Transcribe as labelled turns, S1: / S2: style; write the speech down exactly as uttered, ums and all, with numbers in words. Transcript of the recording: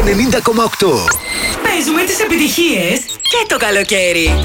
S1: ενενήντα κόμμα οκτώ.
S2: Παίζουμε τις επιτυχίες και το καλοκαίρι.